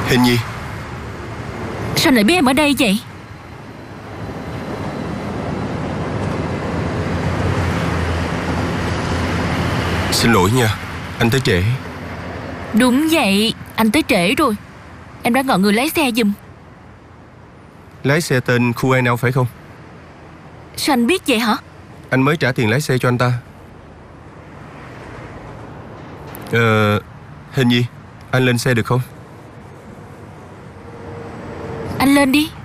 Hình Nhi. Sao anh lại biết em ở đây vậy? Xin lỗi nha, anh tới trễ. Đúng vậy, anh tới trễ rồi. Em đã gọi người lái xe giùm. Lái xe tên Khuê nào phải không? Sao anh biết vậy hả? Anh mới trả tiền lái xe cho anh ta. Hình Nhi, anh lên xe được không? Anh lên đi.